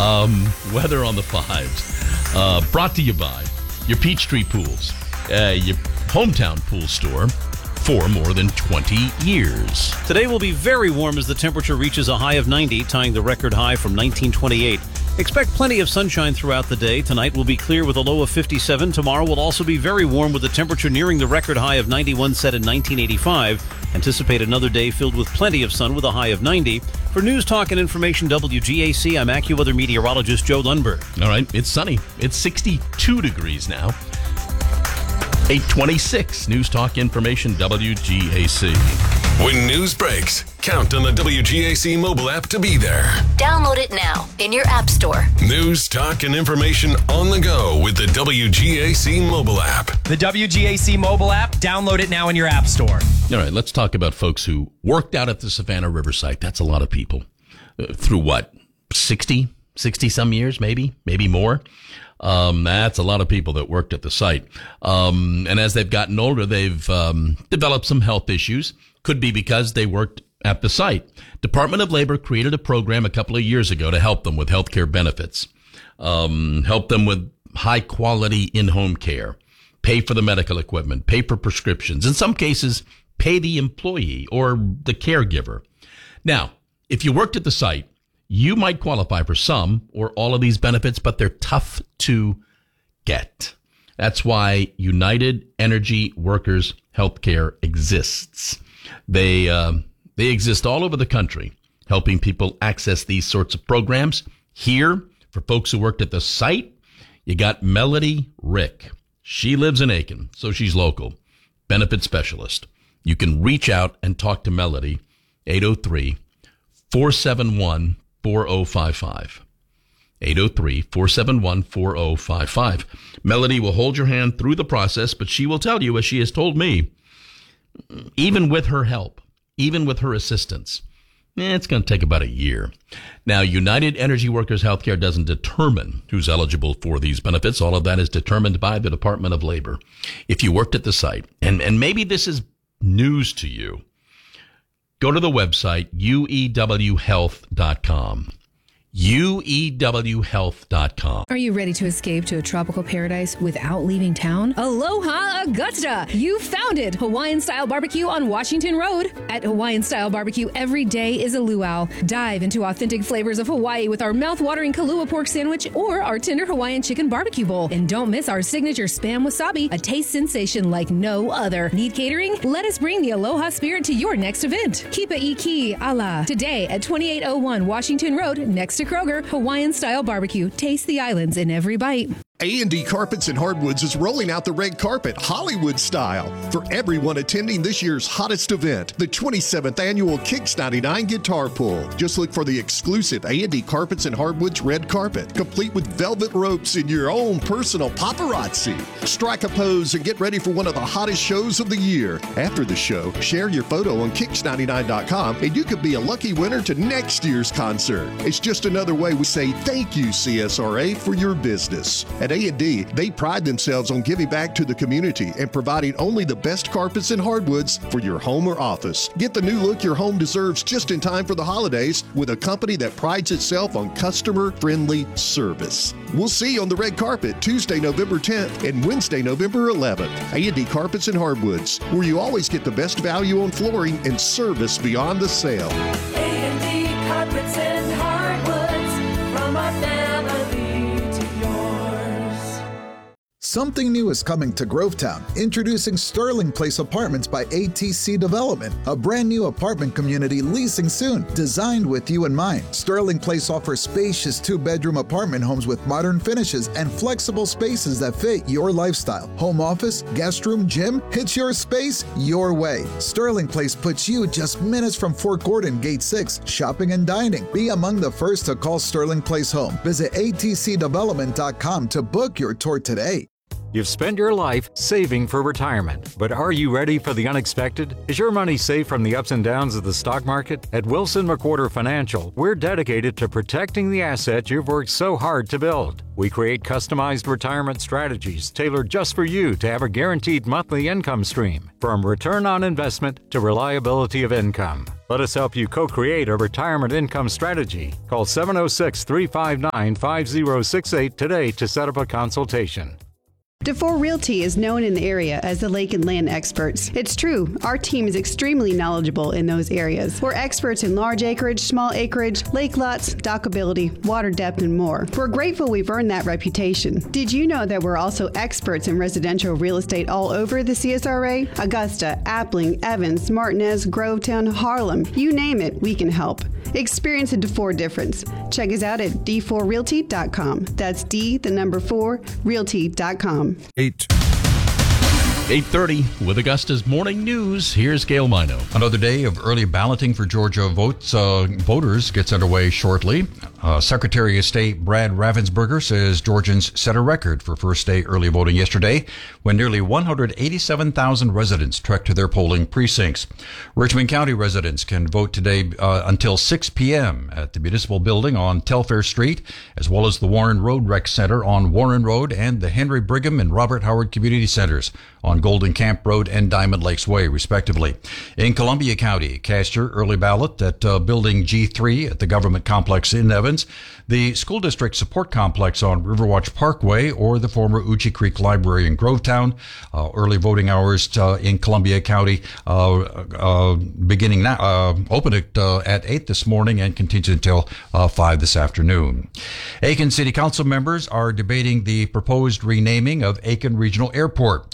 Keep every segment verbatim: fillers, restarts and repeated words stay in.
Um, weather on the fives. Uh, brought to you by your Peachtree Pools, uh, your hometown pool store for more than twenty years. Today will be very warm as the temperature reaches a high of ninety, tying the record high from nineteen twenty-eight. Expect plenty of sunshine throughout the day. Tonight will be clear with a low of fifty-seven. Tomorrow will also be very warm with the temperature nearing the record high of ninety-one set in nineteen eighty-five. Anticipate another day filled with plenty of sun with a high of ninety. For News Talk and Information W G A C, I'm AccuWeather meteorologist Joe Lundberg. All right, it's sunny. It's sixty-two degrees now. eight twenty-six, News Talk Information W G A C. When news breaks, count on the W G A C mobile app to be there. Download it now in your app store. News, talk, and information on the go with the W G A C mobile app. The W G A C mobile app, download it now in your app store. All right, let's talk about folks who worked out at the Savannah River site. That's a lot of people. Uh, through what, sixty, sixty some years, maybe, maybe more? Um, that's a lot of people that worked at the site. Um, and as they've gotten older, they've um, developed some health issues. Could be because they worked at the site. Department of Labor created a program a couple of years ago to help them with healthcare benefits, um, help them with high quality in-home care, pay for the medical equipment, pay for prescriptions. In some cases, pay the employee or the caregiver. Now, if you worked at the site, you might qualify for some or all of these benefits, but they're tough to get. That's why United Energy Workers Healthcare exists. They uh, they exist all over the country, helping people access these sorts of programs. Here, for folks who worked at the site, you got Melody Rick. She lives in Aiken, so she's local. Benefit specialist. You can reach out and talk to Melody, eight oh three, four seven one, four oh five five. eight oh three, four seven one, four oh five five. Melody will hold your hand through the process, but she will tell you, as she has told me, even with her help, even with her assistance, eh, it's going to take about a year. Now, United Energy Workers Healthcare doesn't determine who's eligible for these benefits. All of that is determined by the Department of Labor. If you worked at the site, and, and maybe this is news to you, go to the website u e w health dot com. u e w health dot com. Are you ready to escape to a tropical paradise without leaving town? Aloha Augusta! You found it! Hawaiian-style barbecue on Washington Road. At Hawaiian-style barbecue, every day is a luau. Dive into authentic flavors of Hawaii with our mouth-watering Kalua pork sandwich or our tender Hawaiian chicken barbecue bowl. And don't miss our signature Spam Wasabi, a taste sensation like no other. Need catering? Let us bring the Aloha spirit to your next event. Kipa Iki Ala. Today at twenty-eight oh one Washington Road, next to Kroger, Hawaiian-style barbecue. Taste the islands in every bite. A and D Carpets and Hardwoods is rolling out the red carpet, Hollywood style, for everyone attending this year's hottest event, the twenty-seventh Annual Kicks ninety-nine Guitar Pull. Just look for the exclusive A and D Carpets and Hardwoods red carpet, complete with velvet ropes and your own personal paparazzi. Strike a pose and get ready for one of the hottest shows of the year. After the show, share your photo on kicks ninety-nine dot com and you could be a lucky winner to next year's concert. It's just another way we say thank you, C S R A, for your business. At A and D, they pride themselves on giving back to the community and providing only the best carpets and hardwoods for your home or office. Get the new look your home deserves just in time for the holidays with a company that prides itself on customer-friendly service. We'll see you on the red carpet Tuesday, November tenth and Wednesday, November eleventh. A and D Carpets and Hardwoods, where you always get the best value on flooring and service beyond the sale. A and D Carpets and Hardwoods, from our family to yours. Something new is coming to Grovetown. Introducing Sterling Place Apartments by A T C Development, a brand new apartment community leasing soon, designed with you in mind. Sterling Place offers spacious two-bedroom apartment homes with modern finishes and flexible spaces that fit your lifestyle. Home office, guest room, gym, it's your space, your way. Sterling Place puts you just minutes from Fort Gordon, Gate six, shopping and dining. Be among the first to call Sterling Place home. Visit a t c development dot com to book your tour today. You've spent your life saving for retirement, but are you ready for the unexpected? Is your money safe from the ups and downs of the stock market? At Wilson McWhorter Financial, we're dedicated to protecting the assets you've worked so hard to build. We create customized retirement strategies tailored just for you to have a guaranteed monthly income stream, from return on investment to reliability of income. Let us help you co-create a retirement income strategy. Call seven oh six, three five nine, five oh six eight today to set up a consultation. DeFore Realty is known in the area as the lake and land experts. It's true, our team is extremely knowledgeable in those areas. We're experts in large acreage, small acreage, lake lots, dockability, water depth, and more. We're grateful we've earned that reputation. Did you know that we're also experts in residential real estate all over the C S R A? Augusta, Appling, Evans, Martinez, Grovetown, Harlem, you name it, we can help. Experience a DeFore difference. Check us out at d four realty dot com. That's D, the number four, realty dot com. Eight. eight thirty with Augusta's Morning News. Here's Gail Mino. Another day of early balloting for Georgia votes uh, voters gets underway shortly. Uh, Secretary of State Brad Raffensperger says Georgians set a record for first day early voting yesterday when nearly one hundred eighty-seven thousand residents trekked to their polling precincts. Richmond County residents can vote today uh, until six p.m. at the Municipal Building on Telfair Street, as well as the Warren Road Rec Center on Warren Road and the Henry Brigham and Robert Howard Community Centers on Golden Camp Road and Diamond Lakes Way, respectively. In Columbia County, cast your early ballot at uh, Building G three at the Government Complex in Evans, the School District Support Complex on Riverwatch Parkway, or the former Uchi Creek Library in Grovetown. Uh, early voting hours uh, in Columbia County uh, uh, beginning now, uh, open it uh, at eight this morning and continues until uh, five this afternoon. Aiken City Council members are debating the proposed renaming of Aiken Regional Airport.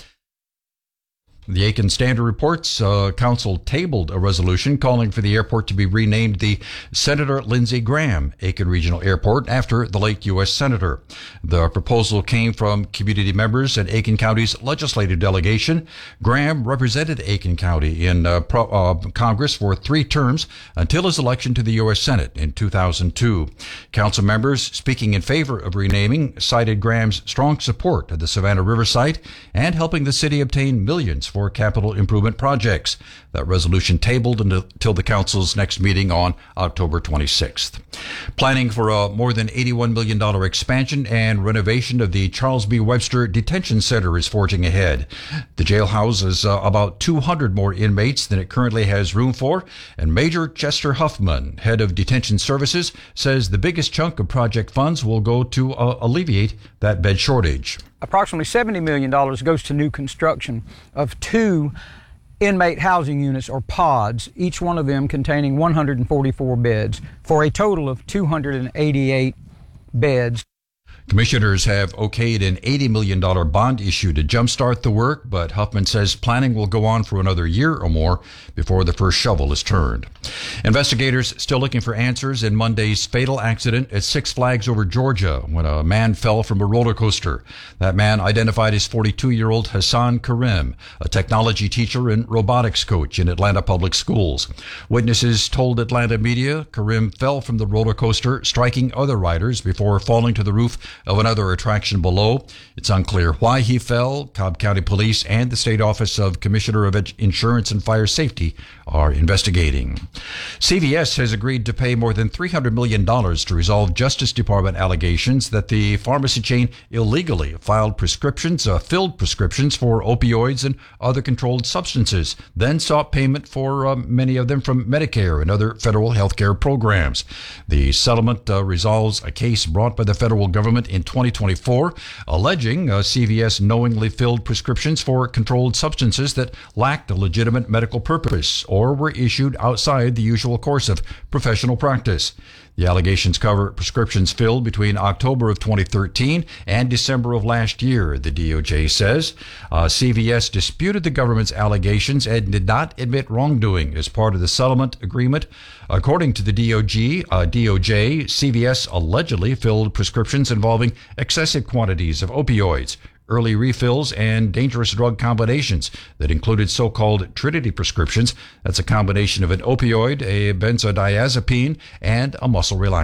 The Aiken Standard reports uh, council tabled a resolution calling for the airport to be renamed the Senator Lindsey Graham Aiken Regional Airport after the late U S Senator. The proposal came from community members and Aiken County's legislative delegation. Graham represented Aiken County in uh, pro, uh, Congress for three terms until his election to the U S Senate in two thousand two. Council members speaking in favor of renaming cited Graham's strong support of the Savannah River site and helping the city obtain millions for capital improvement projects. That resolution tabled until the council's next meeting on October twenty-sixth. Planning for a more than eighty-one million dollars expansion and renovation of the Charles B. Webster Detention Center is forging ahead. The jail houses uh, about two hundred more inmates than it currently has room for, and Major Chester Huffman, head of Detention Services, says the biggest chunk of project funds will go to uh, alleviate that bed shortage. Approximately seventy million dollars goes to new construction of two inmate housing units, or pods, each one of them containing one hundred forty-four beds, for a total of two hundred eighty-eight beds. Commissioners have okayed an eighty million dollars bond issue to jumpstart the work, but Huffman says planning will go on for another year or more before the first shovel is turned. Investigators still looking for answers in Monday's fatal accident at Six Flags Over Georgia when a man fell from a roller coaster. That man identified as forty-two-year-old Hassan Karim, a technology teacher and robotics coach in Atlanta Public Schools. Witnesses told Atlanta media Karim fell from the roller coaster, striking other riders before falling to the roof of another attraction below. It's unclear why he fell. Cobb County Police and the State Office of Commissioner of Insurance and Fire Safety are investigating. C V S has agreed to pay more than three hundred million dollars to resolve Justice Department allegations that the pharmacy chain illegally filed prescriptions, uh, filled prescriptions for opioids and other controlled substances, then sought payment for uh, many of them from Medicare and other federal health care programs. The settlement uh, resolves a case brought by the federal government in twenty twenty-four, alleging uh, C V S knowingly filled prescriptions for controlled substances that lacked a legitimate medical purpose or were issued outside the usual course of professional practice. The allegations cover prescriptions filled between October of twenty thirteen and December of last year, the D O J says. Uh, C V S disputed the government's allegations and did not admit wrongdoing as part of the settlement agreement. According to the D O G, uh, D O J, C V S allegedly filled prescriptions involving excessive quantities of opioids, early refills, and dangerous drug combinations that included so-called Trinity prescriptions. That's a combination of an opioid, a benzodiazepine, and a muscle relaxant.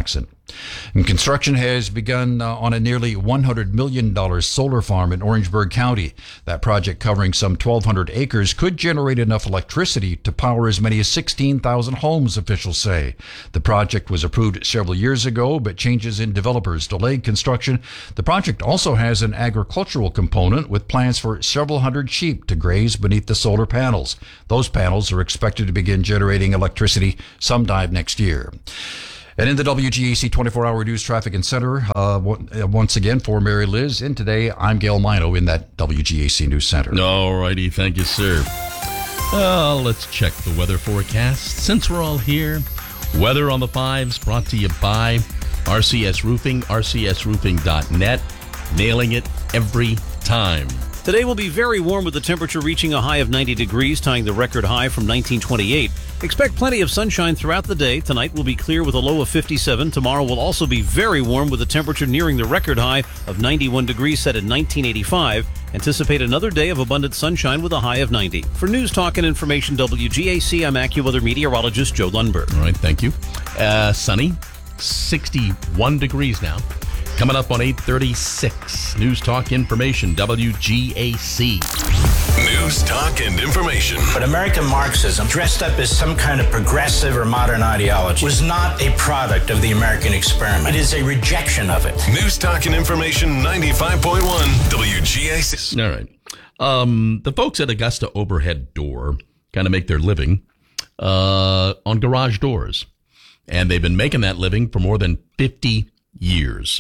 And construction has begun uh, on a nearly one hundred million dollars solar farm in Orangeburg County. That project, covering some twelve hundred acres, could generate enough electricity to power as many as sixteen thousand homes, officials say. The project was approved several years ago, but changes in developers delayed construction. The project also has an agricultural component with plans for several hundred sheep to graze beneath the solar panels. Those panels are expected to begin generating electricity sometime next year. And in the W G A C twenty-four hour news traffic and center, uh, once again for Mary Liz, and today I'm Gail Mino in that W G A C news center. All righty, thank you, sir. Uh, let's check the weather forecast. Since we're all here, weather on the fives brought to you by R C S Roofing, R C S roofing dot net, nailing it every time. Today will be very warm with the temperature reaching a high of ninety degrees, tying the record high from nineteen twenty-eight. Expect plenty of sunshine throughout the day. Tonight will be clear with a low of fifty-seven. Tomorrow will also be very warm with the temperature nearing the record high of ninety-one degrees set in nineteen eighty-five. Anticipate another day of abundant sunshine with a high of ninety. For News Talk and Information W G A C, I'm AccuWeather meteorologist Joe Lundberg. All right, thank you. Uh, sunny, sixty-one degrees now. Coming up on eight thirty-six, News Talk Information, W G A C. News, talk, and information. But American Marxism, dressed up as some kind of progressive or modern ideology, was not a product of the American experiment. It is a rejection of it. News, talk, and information, ninety-five point one W G A C. All right. Um, the folks at Augusta Overhead Door kind of make their living uh, on garage doors. And they've been making that living for more than fifty years.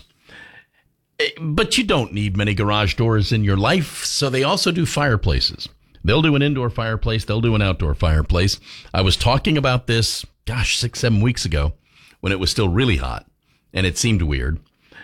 But you don't need many garage doors in your life, so they also do fireplaces. They'll do an indoor fireplace. They'll do an outdoor fireplace. I was talking about this, gosh, six, seven weeks ago when it was still really hot, and it seemed weird.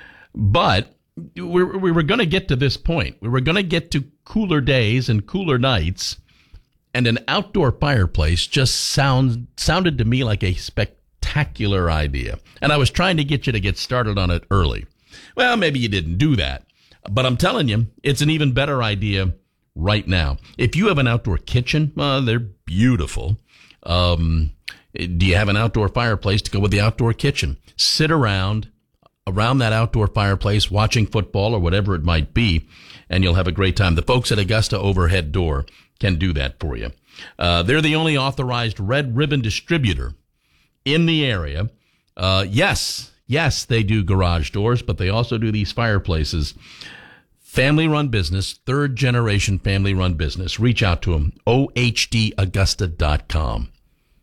But we we were going to get to this point. We were going to get to cooler days and cooler nights, and an outdoor fireplace just sound, sounded to me like a spectacular idea. And I was trying to get you to get started on it early. Well, maybe you didn't do that, but I'm telling you, it's an even better idea right now. If you have an outdoor kitchen, well, they're beautiful. Um, do you have an outdoor fireplace to go with the outdoor kitchen? Sit around, around that outdoor fireplace, watching football or whatever it might be, and you'll have a great time. The folks at Augusta Overhead Door can do that for you. Uh, they're the only authorized red ribbon distributor in the area. Uh, yes. Yes, they do garage doors, but they also do these fireplaces. Family-run business, third-generation family-run business. Reach out to them, O H D Augusta dot com.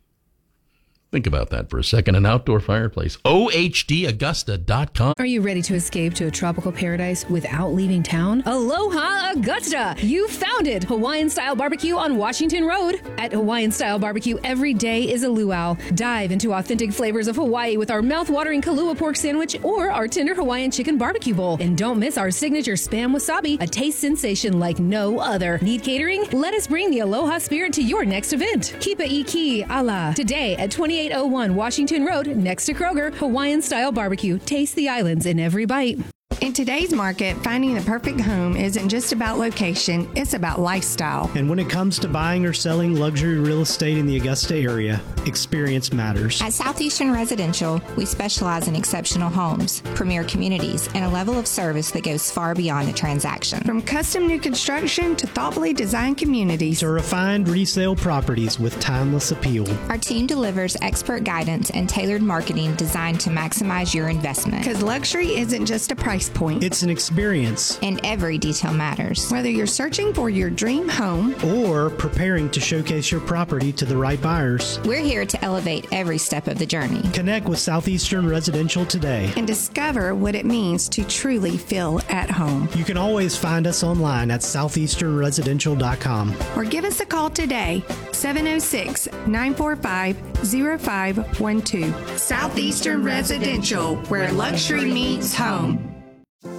Think about that for a second. An outdoor fireplace. O H D Augusta dot com. Are you ready to escape to a tropical paradise without leaving town? Aloha Augusta! You found it! Hawaiian-style barbecue on Washington Road. At Hawaiian-style barbecue, every day is a luau. Dive into authentic flavors of Hawaii with our mouth-watering Kalua pork sandwich or our tender Hawaiian chicken barbecue bowl. And don't miss our signature Spam Wasabi, a taste sensation like no other. Need catering? Let us bring the Aloha spirit to your next event. Kipa Iki Ala. Today at twenty-eight oh one Washington Road, next to Kroger, Hawaiian-style barbecue. Taste the islands in every bite. In today's market, finding the perfect home isn't just about location, it's about lifestyle. And when it comes to buying or selling luxury real estate in the Augusta area, experience matters. At Southeastern Residential, we specialize in exceptional homes, premier communities, and a level of service that goes far beyond the transaction. From custom new construction to thoughtfully designed communities to refined resale properties with timeless appeal. Our team delivers expert guidance and tailored marketing designed to maximize your investment. Because luxury isn't just a price point. It's an experience. And every detail matters. Whether you're searching for your dream home or preparing to showcase your property to the right buyers, we're here to elevate every step of the journey. Connect with Southeastern Residential today and discover what it means to truly feel at home. You can always find us online at southeastern residential dot com or give us a call today, seven oh six, nine four five, oh five one two. Southeastern Residential, where luxury meets home.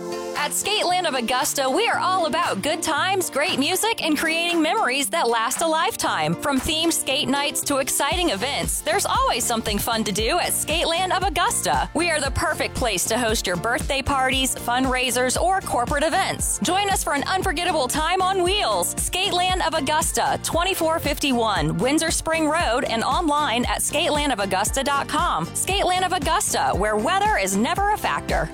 At Skateland of Augusta, we are all about good times, great music, and creating memories that last a lifetime. From themed skate nights to exciting events, there's always something fun to do at Skateland of Augusta. We are the perfect place to host your birthday parties, fundraisers, or corporate events. Join us for an unforgettable time on wheels. Skateland of Augusta, twenty-four fifty-one Windsor Spring Road, and online at skateland of augusta dot com. Skateland of Augusta, where weather is never a factor.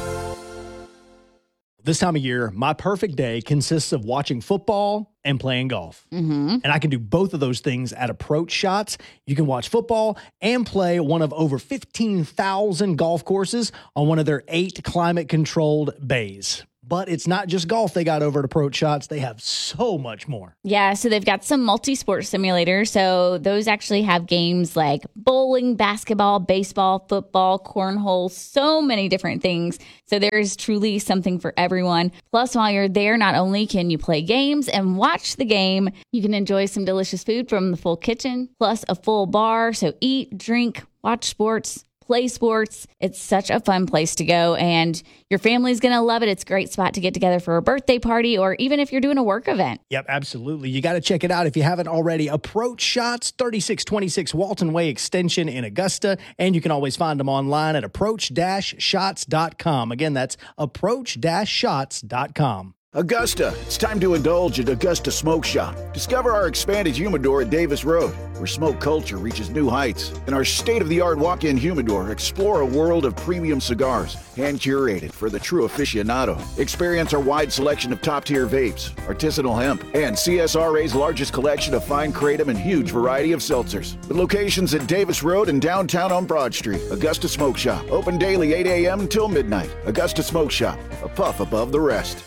This time of year, my perfect day consists of watching football and playing golf. Mm-hmm. And I can do both of those things at Approach Shots. You can watch football and play one of over fifteen thousand golf courses on one of their eight climate-controlled bays. But it's not just golf they got over at Approach Shots. They have so much more. Yeah, so they've got some multi-sport simulators. So those actually have games like bowling, basketball, baseball, football, cornhole, so many different things. So there is truly something for everyone. Plus, while you're there, not only can you play games and watch the game, you can enjoy some delicious food from the full kitchen, plus a full bar. So eat, drink, watch sports, play sports. It's such a fun place to go, and your family's going to love it. It's a great spot to get together for a birthday party, or even if you're doing a work event. Yep, absolutely. You got to check it out if you haven't already. Approach Shots, thirty-six twenty-six Walton Way Extension in Augusta, and you can always find them online at approach dash shots dot com. Again, that's approach dash shots dot com. Augusta, it's time to indulge at Augusta Smoke Shop. Discover our expanded humidor at Davis Road, where smoke culture reaches new heights. In our state-of-the-art walk-in humidor, explore a world of premium cigars, hand-curated for the true aficionado. Experience our wide selection of top-tier vapes, artisanal hemp, and C S R A's largest collection of fine kratom and huge variety of seltzers. With locations at Davis Road and downtown on Broad Street, Augusta Smoke Shop. Open daily eight a.m. until midnight. Augusta Smoke Shop, a puff above the rest.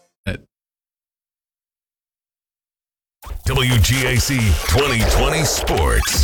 W G A C twenty twenty Sports.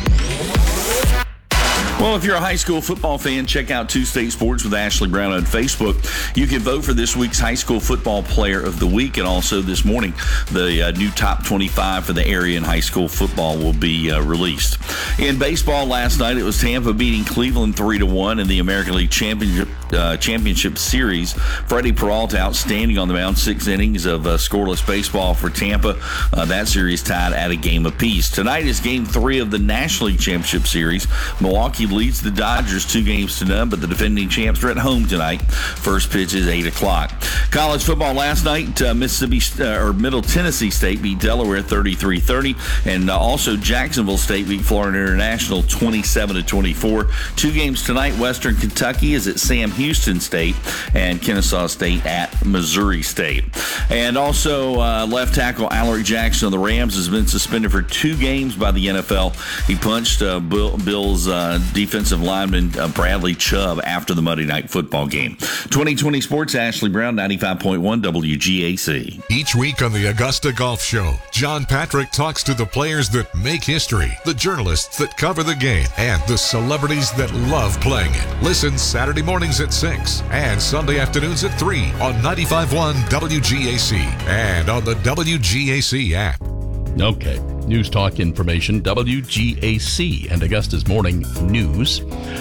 Well, if you're a high school football fan, check out Two State Sports with Ashley Brown on Facebook. You can vote for this week's high school football player of the week, and also this morning, the uh, new top twenty-five for the area in high school football will be uh, released. In baseball last night, it was Tampa beating Cleveland three to one in the American League Championship uh, Championship Series. Freddie Peralta outstanding on the mound, six innings of uh, scoreless baseball for Tampa. Uh, that series tied at a game apiece. Tonight is game three of the National League Championship Series. Milwaukee leads the Dodgers two games to none, but the defending champs are at home tonight. First pitch is eight o'clock. College football last night, uh, Mississippi uh, or Middle Tennessee State beat Delaware thirty-three thirty, and uh, also Jacksonville State beat Florida International twenty-seven to twenty-four. Two games tonight. Western Kentucky is at Sam Houston State, and Kennesaw State at Missouri State. And also uh, left tackle Alaric Jackson of the Rams has been suspended for two games by the N F L. He punched uh, Bill, Bill's uh, defensive lineman uh, Bradley Chubb after the Monday Night Football game. twenty twenty Sports, Ashley Brown, ninety-five point one W G A C. Each week on the Augusta Golf Show, John Patrick talks to the players that make history, the journalists that cover the game, and the celebrities that love playing it. Listen Saturday mornings at six and Sunday afternoons at three on ninety-five point one W G A C and on the W G A C app. Okay. News Talk information, W G A C and Augusta's Morning News.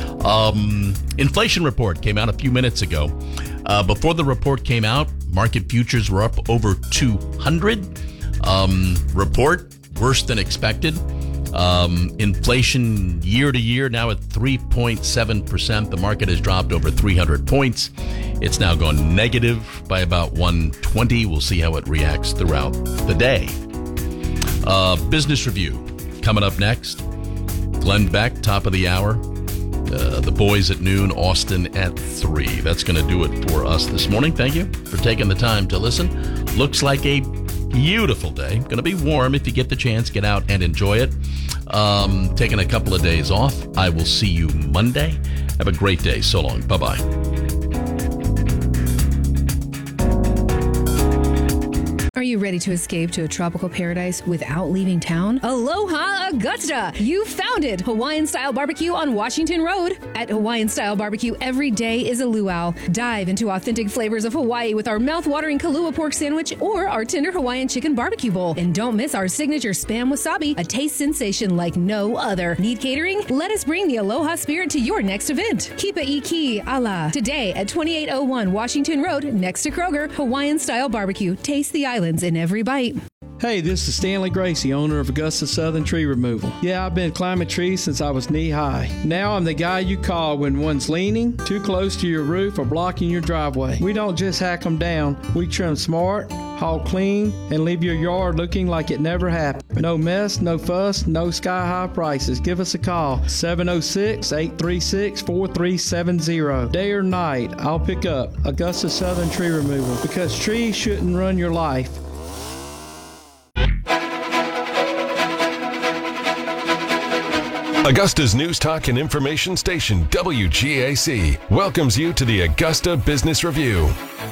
Um, inflation report came out a few minutes ago. Uh, before the report came out, market futures were up over two hundred. Um, report, worse than expected. Um, inflation year to year now at three point seven percent. The market has dropped over three hundred points. It's now gone negative by about one twenty. We'll see how it reacts throughout the day. Uh, business review coming up next. Glenn Beck, top of the hour. Uh, the boys at noon, Austin at three. That's going to do it for us this morning. Thank you for taking the time to listen. Looks like a beautiful day. Going to be warm if you get the chance. Get out and enjoy it. Um, taking a couple of days off. I will see you Monday. Have a great day. So long. Bye-bye. Are you ready to escape to a tropical paradise without leaving town? Aloha Augusta! You found it! Hawaiian Style Barbecue on Washington Road. At Hawaiian Style Barbecue, every day is a luau. Dive into authentic flavors of Hawaii with our mouth-watering Kalua pork sandwich or our tender Hawaiian chicken barbecue bowl. And don't miss our signature Spam Wasabi, a taste sensation like no other. Need catering? Let us bring the Aloha spirit to your next event. Kipa Iki Ala. Today at twenty-eight oh one Washington Road, next to Kroger, Hawaiian Style Barbecue. Taste the islands in every bite. Hey, this is Stanley Gracie, owner of Augusta Southern Tree Removal. Yeah, I've been climbing trees since I was knee-high. Now I'm the guy you call when one's leaning, too close to your roof, or blocking your driveway. We don't just hack them down. We trim smart, haul clean, and leave your yard looking like it never happened. No mess, no fuss, no sky-high prices. Give us a call, seven oh six, eight three six, four three seven zero. Day or night, I'll pick up Augusta Southern Tree Removal, because trees shouldn't run your life. Augusta's News Talk and Information Station, W G A C, welcomes you to the Augusta Business Review.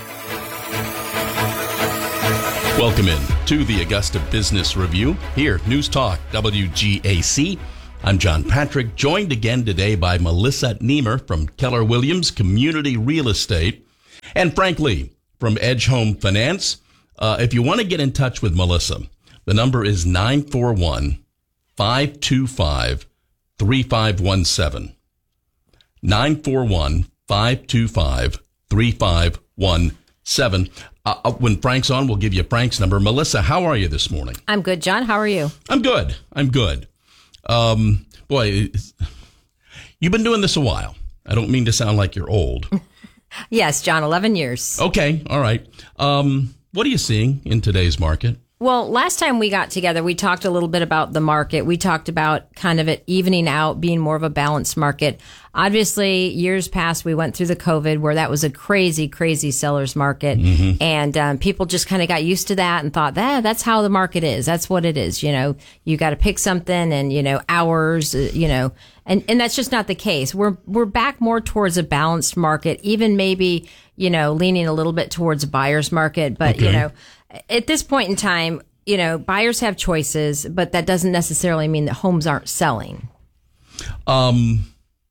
Welcome in to the Augusta Business Review. Here, News Talk, W G A C. I'm John Patrick, joined again today by Melissa Niemer from Keller Williams Community Real Estate and Frank Lee from Edge Home Finance. Uh, if you want to get in touch with Melissa, the number is nine four one, five two five, three five one seven. nine four one, five two five, three five one seven. Uh, when Frank's on, we'll give you Frank's number. Melissa, how are you this morning? I'm good, John. How are you? I'm good. I'm good. Um, boy, you've been doing this a while. I don't mean to sound like you're old. Yes, John, eleven years. Okay. All right. Um, what are you seeing in today's market? Well, last time we got together, we talked a little bit about the market. We talked about kind of it evening out, being more of a balanced market. Obviously, years past, we went through the COVID where that was a crazy, crazy seller's market. Mm-hmm. And um, people just kind of got used to that and thought, that that's how the market is. That's what it is. You know, you got to pick something and, you know, hours, uh, you know, and, and that's just not the case. We're, we're back more towards a balanced market, even maybe, you know, leaning a little bit towards a buyer's market. But, okay. you know, at this point in time, you know, buyers have choices, but that doesn't necessarily mean that homes aren't selling. Um.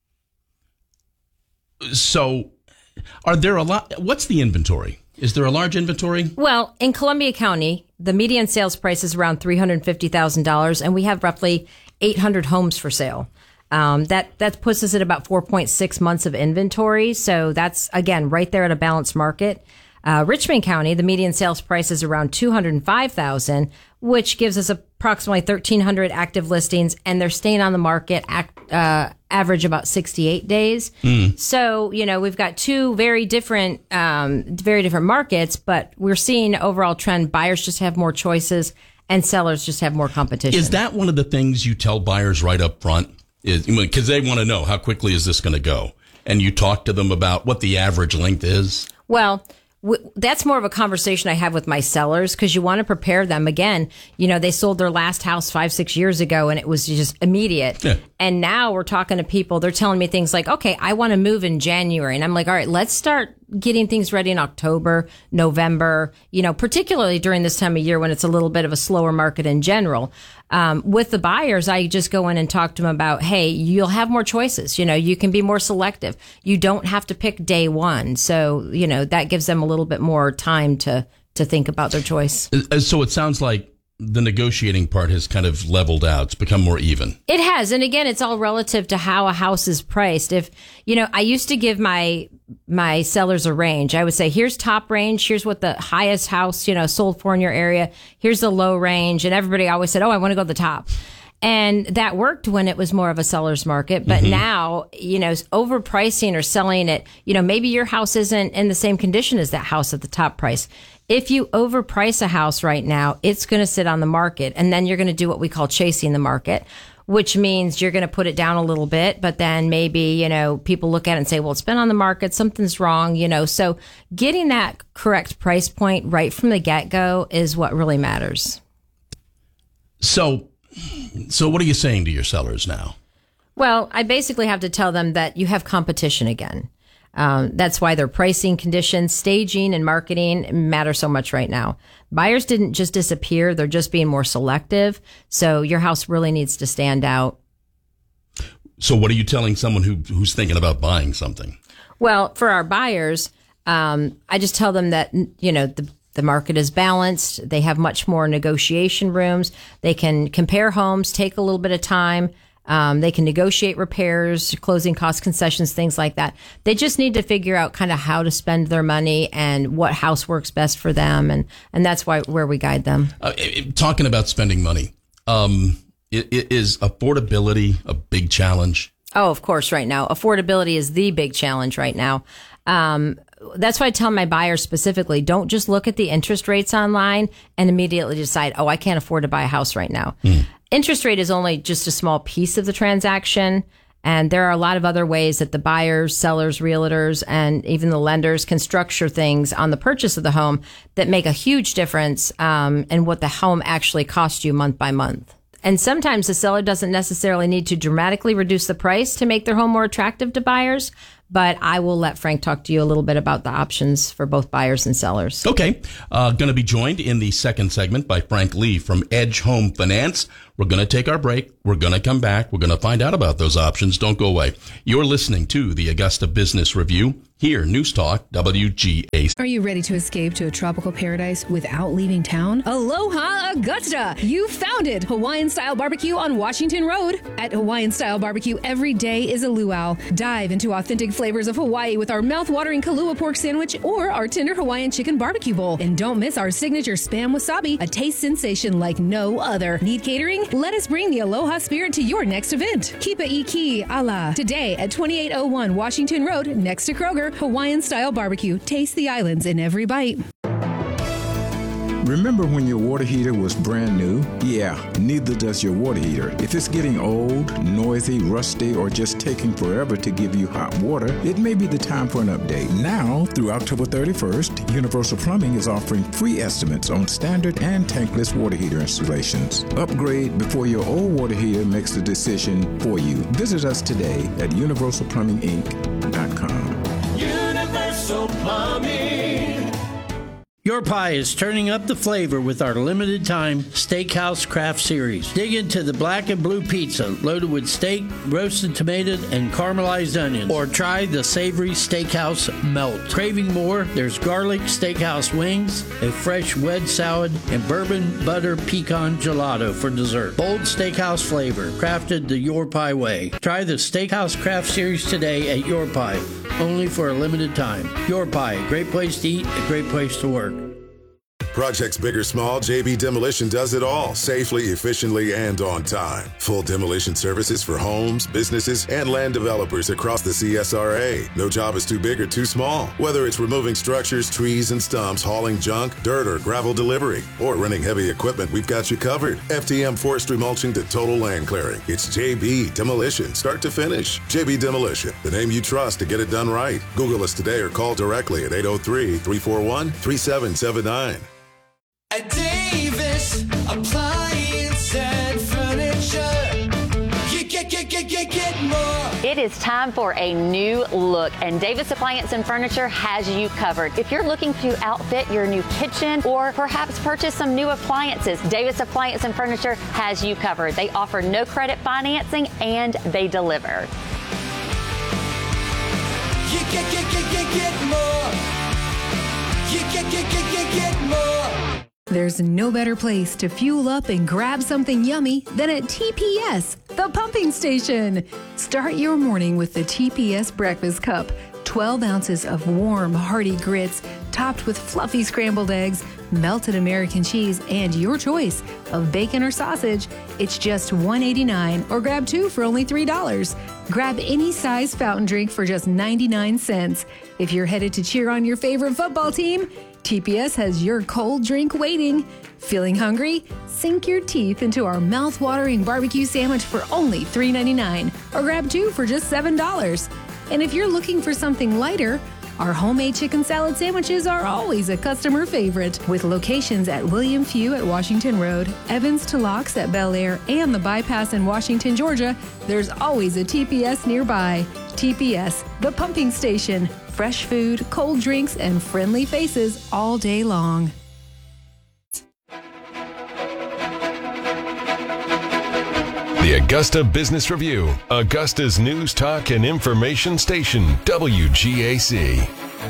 So, are there a lot? What's the inventory? Is there a large inventory? Well, in Columbia County, the median sales price is around three hundred fifty thousand dollars, and we have roughly eight hundred homes for sale. Um, that, that puts us at about four point six months of inventory. So that's, again, right there at a balanced market. Uh, Richmond County, the median sales price is around two hundred five thousand dollars, which gives us approximately thirteen hundred active listings, and they're staying on the market act, uh, average about sixty-eight days. Mm. So, you know, we've got two very different, um, very different markets, but we're seeing overall trend. Buyers just have more choices and sellers just have more competition. Is that one of the things you tell buyers right up front? Is because they want to know how quickly is this going to go? And you talk to them about what the average length is? Well, W- that's more of a conversation I have with my sellers, because you want to prepare them. Again, you know, they sold their last house five, six years ago and it was just immediate. Yeah. And now we're talking to people. They're telling me things like, okay, I want to move in January. And I'm like, all right, let's start getting things ready in October, November, you know, particularly during this time of year when it's a little bit of a slower market in general. Um, with the buyers, I just go in and talk to them about, hey, you'll have more choices. You know, you can be more selective. You don't have to pick day one. So, you know, that gives them a little bit more time to, to think about their choice. So it sounds like the negotiating part has kind of leveled out. It's become more even. It has. And again, it's all relative to how a house is priced. If, you know, I used to give my, my sellers a range. I would say, here's top range. Here's what the highest house, you know, sold for in your area. Here's the low range. And everybody always said, oh, I want to go to the top. And that worked when it was more of a seller's market. But mm-hmm. now, you know, overpricing or selling it, you know, maybe your house isn't in the same condition as that house at the top price. If you overprice a house right now, it's going to sit on the market, and then you're going to do what we call chasing the market, which means you're going to put it down a little bit, but then maybe, you know, people look at it and say, well, it's been on the market, something's wrong, you know. So getting that correct price point right from the get-go is what really matters. So, so what are you saying to your sellers now? Well, I basically have to tell them that you have competition again. Um, that's why their pricing, conditions, staging, and marketing matter so much right now. Buyers didn't just disappear. They're just being more selective. So your house really needs to stand out. So what are you telling someone who who's thinking about buying something? Well, for our buyers, um, I just tell them that, you know, the The market is balanced. They have much more negotiation rooms. They can compare homes, take a little bit of time. Um, they can negotiate repairs, closing cost concessions, things like that. They just need to figure out kind of how to spend their money and what house works best for them. And, and that's why where we guide them. Uh, talking about spending money, um, it, it is affordability a big challenge? Oh, of course, right now. Affordability is the big challenge right now. Um, That's why I tell my buyers specifically, don't just look at the interest rates online and immediately decide, oh, I can't afford to buy a house right now. Mm. Interest rate is only just a small piece of the transaction. And there are a lot of other ways that the buyers, sellers, realtors, and even the lenders can structure things on the purchase of the home that make a huge difference um, in what the home actually costs you month by month. And sometimes the seller doesn't necessarily need to dramatically reduce the price to make their home more attractive to buyers. But I will let Frank talk to you a little bit about the options for both buyers and sellers. Okay. Uh, going to be joined in the second segment by Frank Lee from Edge Home Finance. We're going to take our break. We're going to come back. We're going to find out about those options. Don't go away. You're listening to the Augusta Business Review. Here, News Talk, W G A C. Are you ready to escape to a tropical paradise without leaving town? Aloha Augusta! You found it! Hawaiian-style barbecue on Washington Road. At Hawaiian-style barbecue, every day is a luau. Dive into authentic flavors of Hawaii with our mouth-watering Kalua pork sandwich or our tender Hawaiian chicken barbecue bowl. And don't miss our signature Spam Wasabi, a taste sensation like no other. Need catering? Let us bring the Aloha spirit to your next event. Kipa Iki Ala. Today at twenty-eight oh one Washington Road, next to Kroger. Hawaiian-style barbecue. Taste the islands in every bite. Remember when your water heater was brand new? Yeah, neither does your water heater. If it's getting old, noisy, rusty, or just taking forever to give you hot water, it may be the time for an update. Now, through October thirty-first, Universal Plumbing is offering free estimates on standard and tankless water heater installations. Upgrade before your old water heater makes the decision for you. Visit us today at universal plumbing inc dot com. Universal Plumbing. Your Pie is turning up the flavor with our limited time Steakhouse Craft Series. Dig into the black and blue pizza loaded with steak, roasted tomato, and caramelized onions. Or try the savory Steakhouse Melt. Craving more? There's garlic Steakhouse wings, a fresh wedge salad, and bourbon butter pecan gelato for dessert. Bold Steakhouse flavor, crafted the Your Pie way. Try the Steakhouse Craft Series today at Your Pie. Only for a limited time. Your Pie, a great place to eat, a great place to work. Projects big or small, J B Demolition does it all, safely, efficiently, and on time. Full demolition services for homes, businesses, and land developers across the C S R A. No job is too big or too small. Whether it's removing structures, trees, and stumps, hauling junk, dirt, or gravel delivery, or renting heavy equipment, we've got you covered. F T M forestry mulching to total land clearing. It's J B Demolition, start to finish. J B Demolition, the name you trust to get it done right. Google us today or call directly at eight oh three, three four one, three seven seven nine. At Davis Appliance and Furniture, you get, get, get, get, get more. It is time for a new look, and Davis Appliance and Furniture has you covered. If you're looking to outfit your new kitchen or perhaps purchase some new appliances, Davis Appliance and Furniture has you covered. They offer no credit financing and they deliver. You get, get, get, get, get more. You get, get, get, get, get more. There's no better place to fuel up and grab something yummy than at T P S, the pumping station. Start your morning with the T P S Breakfast Cup. twelve ounces of warm, hearty grits topped with fluffy scrambled eggs, melted American cheese, and your choice of bacon or sausage. It's just one eighty-nine, or grab two for only three dollars. Grab any size fountain drink for just ninety-nine cents. If you're headed to cheer on your favorite football team, T P S has your cold drink waiting. Feeling hungry? Sink your teeth into our mouth-watering barbecue sandwich for only three ninety-nine, or grab two for just seven dollars. And if you're looking for something lighter, our homemade chicken salad sandwiches are always a customer favorite. With locations at William Few at Washington Road, Evans to Locks at Bel Air, and the Bypass in Washington, Georgia, there's always a T P S nearby. T P S, the pumping station. Fresh food, cold drinks, and friendly faces all day long. The Augusta Business Review, Augusta's news, talk, and information station, W G A C.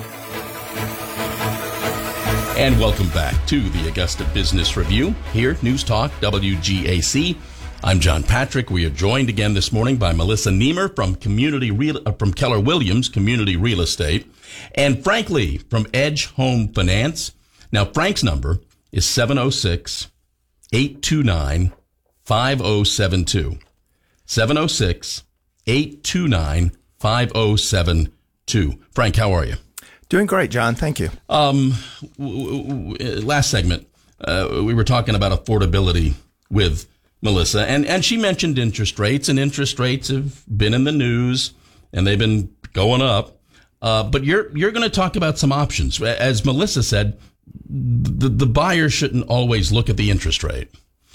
And welcome back to the Augusta Business Review. Here, News Talk, W G A C. I'm John Patrick. We are joined again this morning by Melissa Niemer from Community Real, uh, from Keller Williams Community Real Estate, and Frank Lee from Edge Home Finance. Now, Frank's number is seven oh six, eight two nine, five oh seven two. seven oh six, eight two nine, five oh seven two. Frank, how are you? Doing great, John. Thank you. Um, w- w- last segment, uh, we were talking about affordability with Melissa, and, and she mentioned interest rates, and interest rates have been in the news, and they've been going up. Uh, but you're you're going to talk about some options. As Melissa said, the, the buyer shouldn't always look at the interest rate.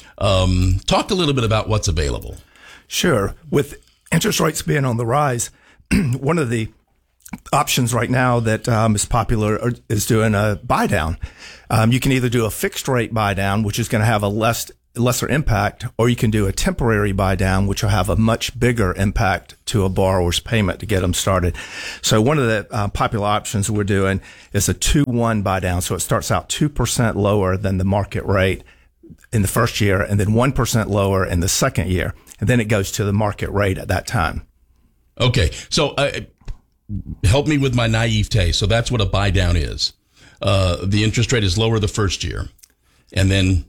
Um, talk a little bit about what's available. Sure. With interest rates being on the rise, one of the options right now that um, is popular is doing a buy down. Um, you can either do a fixed rate buy down, which is going to have a less lesser impact, or you can do a temporary buy down, which will have a much bigger impact to a borrower's payment to get them started. So one of the uh, popular options we're doing is a two one buy down. So it starts out two percent lower than the market rate in the first year, and then one percent lower in the second year. And then it goes to the market rate at that time. Okay. So uh, help me with my naivete. So that's what a buy down is. Uh, the interest rate is lower the first year, and then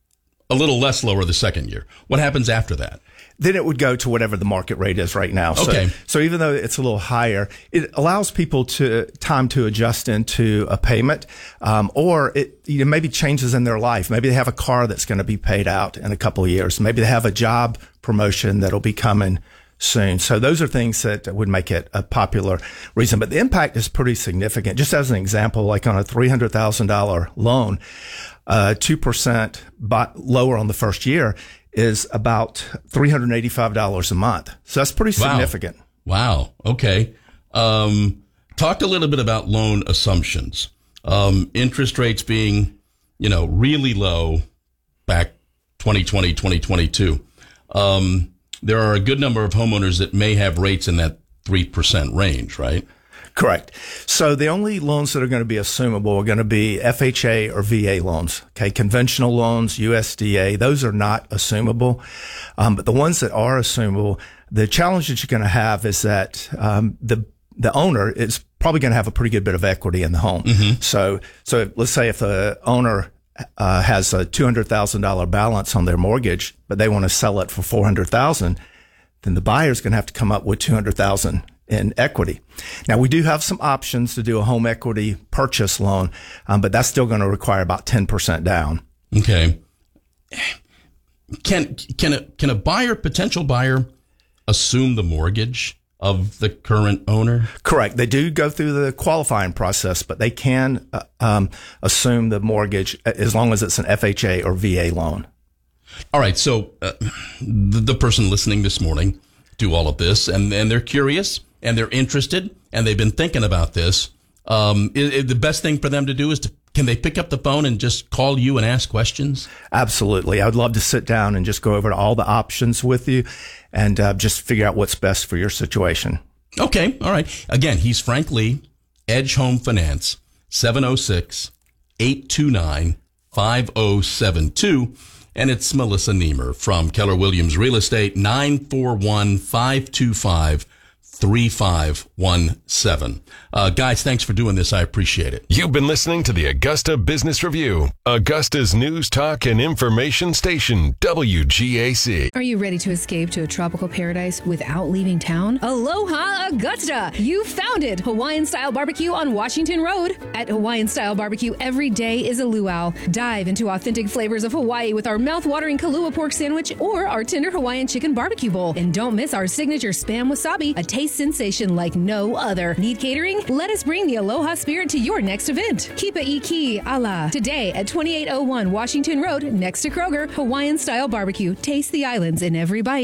a little less lower the second year. What happens after that? Then it would go to whatever the market rate is right now. Okay. So, so even though it's a little higher, it allows people to time to adjust into a payment, um, or it you know, maybe changes in their life. Maybe they have a car that's going to be paid out in a couple of years. Maybe they have a job promotion that'll be coming soon. So those are things that would make it a popular reason. But the impact is pretty significant. Just as an example, like on a three hundred thousand dollars loan, uh, two percent lower on the first year is about three hundred eighty-five dollars a month. So that's pretty significant. Wow. wow. Okay. Um, talk a little bit about loan assumptions. Um, interest rates being, you know, really low back twenty twenty, twenty twenty-two. Um, there are a good number of homeowners that may have rates in that three percent range, right? Correct. So the only loans that are going to be assumable are going to be F H A or V A loans. Okay. Conventional loans, U S D A, those are not assumable. Um, but the ones that are assumable, the challenge that you're going to have is that, um, the, the owner is probably going to have a pretty good bit of equity in the home. Mm-hmm. So, so let's say if the owner uh, has a two hundred thousand dollars balance on their mortgage, but they want to sell it for four hundred thousand dollars, then the buyer's going to have to come up with two hundred thousand dollars in equity. Now, we do have some options to do a home equity purchase loan, um, but that's still going to require about ten percent down. Okay. Can can a can a buyer, potential buyer, assume the mortgage of the current owner? Correct. They do go through the qualifying process, but they can uh, um, assume the mortgage as long as it's an F H A or V A loan. All right. So uh, the, the person listening this morning do all of this, and, and they're curious, and they're interested, and they've been thinking about this. Um, is, is the best thing for them to do is to, can they pick up the phone and just call you and ask questions? Absolutely. I would love to sit down and just go over all the options with you and uh, just figure out what's best for your situation. Okay. All right. Again, he's Frank Lee, Edge Home Finance, seven oh six, eight two nine, five oh seven two. And it's Melissa Niemer from Keller Williams Real Estate, nine four one, five two five, three five one seven. Uh, guys, thanks for doing this. I appreciate it. You've been listening to the Augusta Business Review, Augusta's news, talk, and information station, W G A C. Are you ready to escape to a tropical paradise without leaving town? Aloha Augusta! You found it! Hawaiian-style barbecue on Washington Road. At Hawaiian-style barbecue, every day is a luau. Dive into authentic flavors of Hawaii with our mouth-watering Kalua pork sandwich or our tender Hawaiian chicken barbecue bowl. And don't miss our signature Spam Wasabi, a taste sensation like no other. Need catering? Let us bring the Aloha spirit to your next event. Kipa Iki Ala. Today at twenty-eight oh one Washington Road, next to Kroger, Hawaiian-style barbecue. Taste the islands in every bite.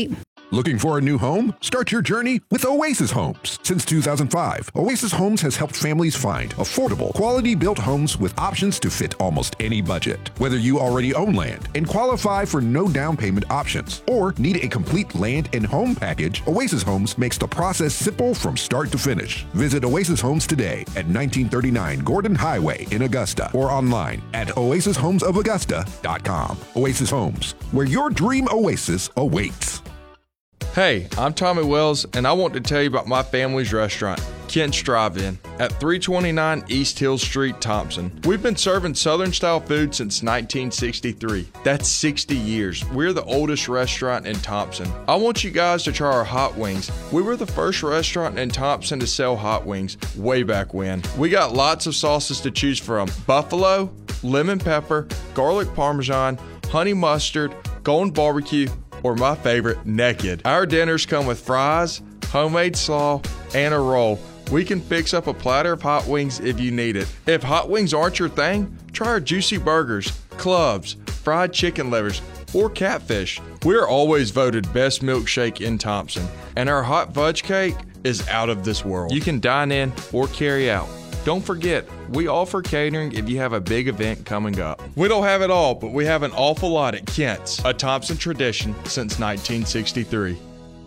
Looking for a new home? Start your journey with Oasis Homes. Since two thousand five, Oasis Homes has helped families find affordable, quality-built homes with options to fit almost any budget. Whether you already own land and qualify for no down payment options or need a complete land and home package, Oasis Homes makes the process simple from start to finish. Visit Oasis Homes today at nineteen thirty-nine Gordon Highway in Augusta or online at oasis homes of augusta dot com. Oasis Homes, where your dream oasis awaits. Hey, I'm Tommy Wells, and I want to tell you about my family's restaurant, Kent's Drive-In, at three twenty-nine East Hill Street, Thompson. We've been serving Southern-style food since nineteen sixty-three. That's sixty years. We're the oldest restaurant in Thompson. I want you guys to try our hot wings. We were the first restaurant in Thompson to sell hot wings way back when. We got lots of sauces to choose from: buffalo, lemon pepper, garlic parmesan, honey mustard, golden barbecue, or my favorite, naked. Our dinners come with fries, homemade slaw, and a roll. We can fix up a platter of hot wings if you need it. If hot wings aren't your thing, try our juicy burgers, clubs, fried chicken livers, or catfish. We're always voted best milkshake in Thompson, and our hot fudge cake is out of this world. You can dine in or carry out. Don't forget, we offer catering if you have a big event coming up. We don't have it all, but we have an awful lot at Kent's, a Thompson tradition since nineteen sixty-three.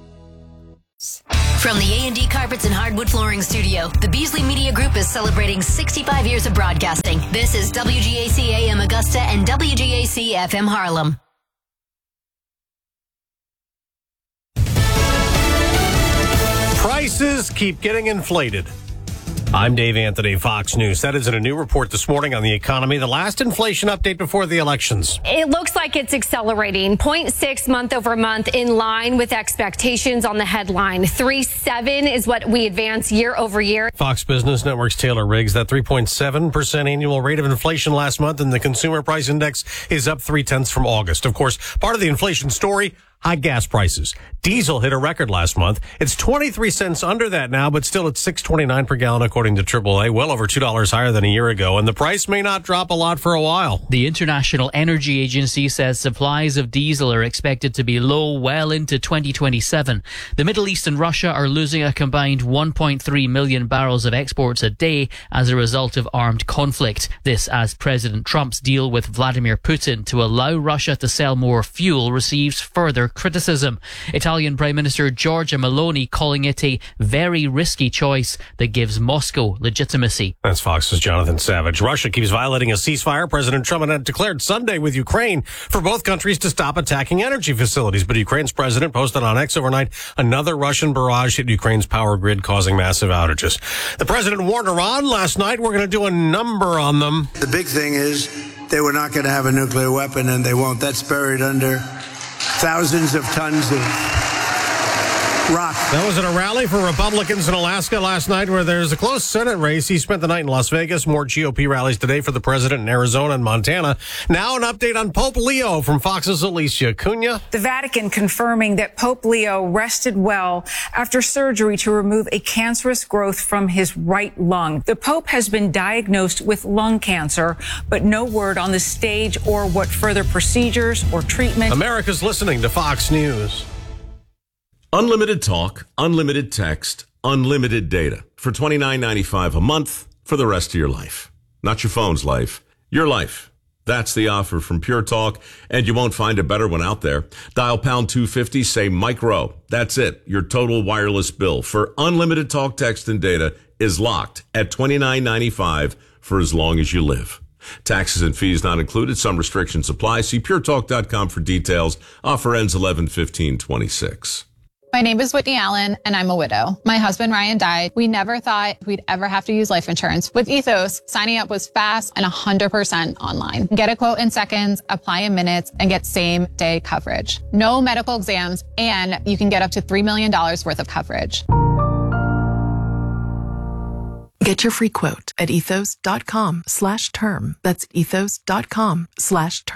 From the A and D Carpets and Hardwood Flooring Studio, the Beasley Media Group is celebrating sixty-five years of broadcasting. This is W G A C A M Augusta and W G A C F M Harlem. Prices keep getting inflated. I'm Dave Anthony, Fox News. That is in a new report this morning on the economy, the last inflation update before the elections. It looks like it's accelerating. zero point six month over month, in line with expectations on the headline. three point seven is what we advance year over year. Fox Business Network's Taylor Riggs, that three point seven percent annual rate of inflation last month, and the consumer price index is up three tenths from August. Of course, part of the inflation story, high gas prices. Diesel hit a record last month. It's twenty-three cents under that now, but still at six twenty-nine per gallon according to triple A, well over two dollars higher than a year ago, and the price may not drop a lot for a while. The International Energy Agency says supplies of diesel are expected to be low well into twenty twenty-seven. The Middle East and Russia are losing a combined one point three million barrels of exports a day as a result of armed conflict. This as President Trump's deal with Vladimir Putin to allow Russia to sell more fuel receives further criticism. Italian Prime Minister Giorgia Meloni calling it a very risky choice that gives Moscow legitimacy. That's Fox's Jonathan Savage. Russia keeps violating a ceasefire President Trump had declared Sunday with Ukraine for both countries to stop attacking energy facilities. But Ukraine's president posted on X overnight another Russian barrage hit Ukraine's power grid, causing massive outages. The president warned Iran last night, we're going to do a number on them. The big thing is they were not going to have a nuclear weapon, and they won't. That's buried under thousands of tons of rock. That was at a rally for Republicans in Alaska last night where there's a close Senate race. He spent the night in Las Vegas. More G O P rallies today for the president in Arizona and Montana. Now an update on Pope Leo from Fox's Alicia Cunha. The Vatican confirming that Pope Leo rested well after surgery to remove a cancerous growth from his right lung. The Pope has been diagnosed with lung cancer, but no word on the stage or what further procedures or treatment. America's listening to Fox News. Unlimited talk, unlimited text, unlimited data for twenty-nine ninety-five a month for the rest of your life. Not your phone's life, your life. That's the offer from Pure Talk, and you won't find a better one out there. Dial pound two fifty, say micro. That's it. Your total wireless bill for unlimited talk, text, and data is locked at twenty-nine ninety-five for as long as you live. Taxes and fees not included. Some restrictions apply. See pure talk dot com for details. Offer ends eleven fifteen twenty-six. My name is Whitney Allen, and I'm a widow. My husband, Ryan, died. We never thought we'd ever have to use life insurance. With Ethos, signing up was fast and one hundred percent online. Get a quote in seconds, apply in minutes, and get same-day coverage. No medical exams, and you can get up to three million dollars worth of coverage. Get your free quote at ethos dot com slash term. That's ethos dot com slash term.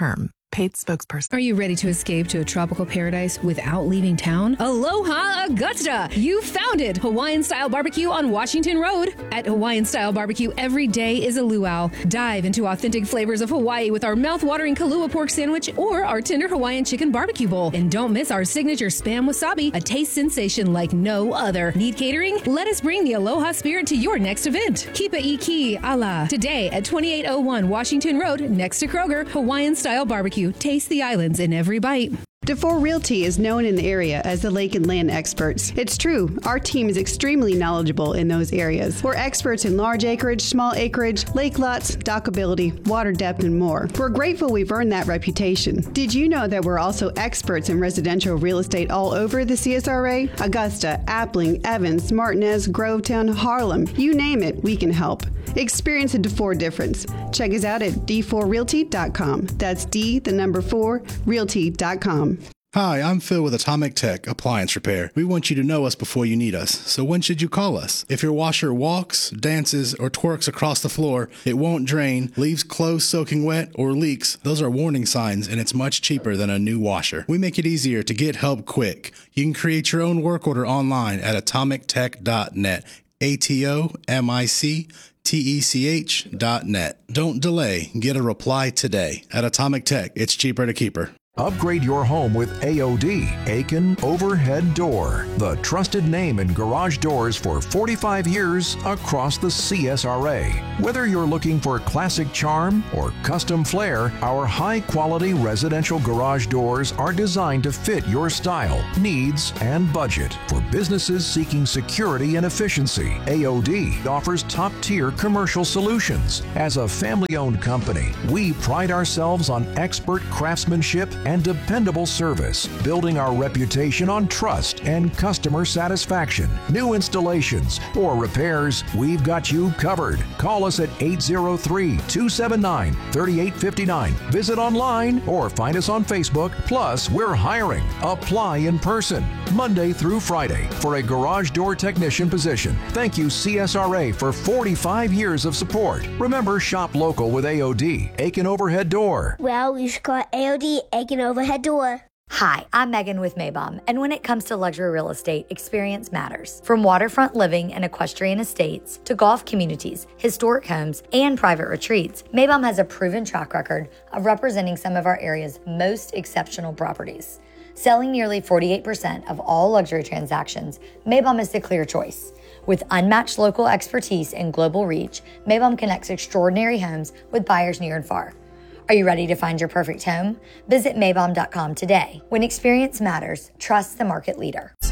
paid spokesperson. Are you ready to escape to a tropical paradise without leaving town? Aloha Augusta! You found it! Hawaiian Style Barbecue on Washington Road. At Hawaiian Style Barbecue, every day is a luau. Dive into authentic flavors of Hawaii with our mouth-watering Kalua pork sandwich or our tender Hawaiian chicken barbecue bowl. And don't miss our signature Spam Wasabi, a taste sensation like no other. Need catering? Let us bring the Aloha spirit to your next event. Kipa Iki Ala. Today at twenty-eight oh one Washington Road, next to Kroger, Hawaiian Style Barbecue. Taste the islands in every bite. DeFore Realty is known in the area as the lake and land experts. It's true, our team is extremely knowledgeable in those areas. We're experts in large acreage, small acreage, lake lots, dockability, water depth, and more. We're grateful we've earned that reputation. Did you know that we're also experts in residential real estate all over the C S R A? Augusta, Appling, Evans, Martinez, Grovetown, Harlem, you name it, we can help. Experience a DeFore difference. Check us out at d four realty dot com. That's D, the number four, realty dot com. Hi, I'm Phil with Atomic Tech Appliance Repair. We want you to know us before you need us, so when should you call us? If your washer walks, dances, or twerks across the floor, it won't drain, leaves clothes soaking wet, or leaks, those are warning signs, and it's much cheaper than a new washer. We make it easier to get help quick. You can create your own work order online at atomic tech dot net. A T O M I C T E C H dot net. Don't delay. Get a reply today. At Atomic Tech, it's cheaper to keep her. Upgrade your home with A O D, Aiken Overhead Door, the trusted name in garage doors for forty-five years across the C S R A. Whether you're looking for classic charm or custom flair, our high-quality residential garage doors are designed to fit your style, needs, and budget. For businesses seeking security and efficiency, A O D offers top-tier commercial solutions. As a family-owned company, we pride ourselves on expert craftsmanship and dependable service, building our reputation on trust and customer satisfaction. New installations or repairs, we've got you covered. Call us at eight oh three, two seven nine, three eight five nine. Visit online or find us on Facebook. Plus, we're hiring. Apply in person, Monday through Friday, for a garage door technician position. Thank you, C S R A, for forty-five years of support. Remember, shop local with A O D, Aiken Overhead Door. Well, you should call A O D, Aiken Overhead Door. Hi, I'm Megan with Maybom, and when it comes to luxury real estate, experience matters. From waterfront living and equestrian estates to golf communities, historic homes, and private retreats, Maybom has a proven track record of representing some of our area's most exceptional properties. Selling nearly forty-eight percent of all luxury transactions, Maybom is the clear choice. With unmatched local expertise and global reach, Maybom connects extraordinary homes with buyers near and far. Are you ready to find your perfect home? Visit Maybom dot com today. When experience matters, trust the market leader.